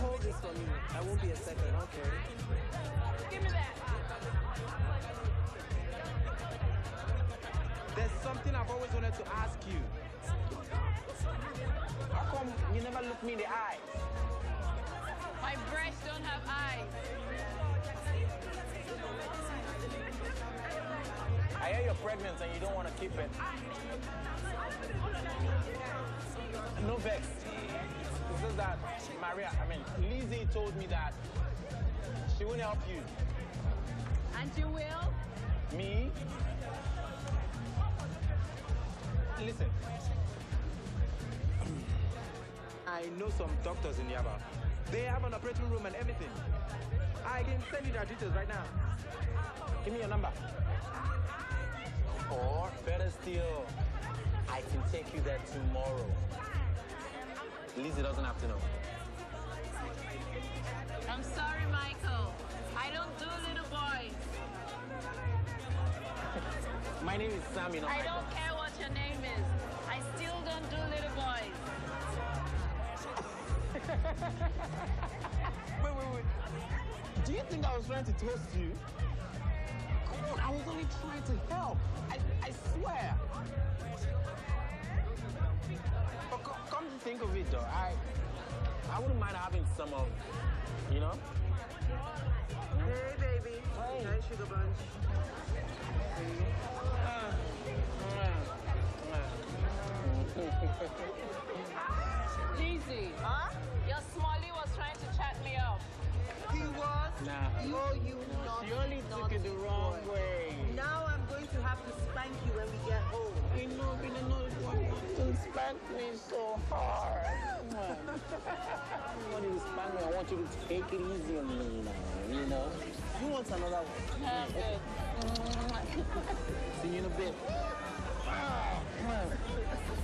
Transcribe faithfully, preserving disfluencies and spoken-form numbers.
hold this for me. I won't be a second, okay? Give me that. There's something I've always wanted to ask you. How come you never look me in the eye? My breasts don't have eyes. I hear you're pregnant and you don't want to keep it. No vex. It's just that Maria, I mean, Lizzie told me that she won't help you. And you will? Me? Listen. I know some doctors in Yaba. They have an operating room and everything. I can send you their details right now. Give me your number. Or, better still, I can take you there tomorrow. Lizzie doesn't have to know. I'm sorry, Michael. I don't do little boys. My name is Sam, you know. I Michael. don't care what your name is. I still don't do little boys. Wait, wait, wait. Do you think I was trying to toast you? Come on, I was only trying to help. I, I swear. But co come to think of it, though, I, I wouldn't mind having some of, you know? Hey, baby. Hey. Nice sugar bunch. Lizzie, Huh? your Smalley was trying to chat me up. He was? Nah. Oh, you naughty, She only took it the naughty wrong boy. way. Now I'm going to have to spank you when we get home. I know, but I know don't spank me so hard. When you spank me, I want you to take it easy on me now, you know? You want another one? I'm good. See you in a bit.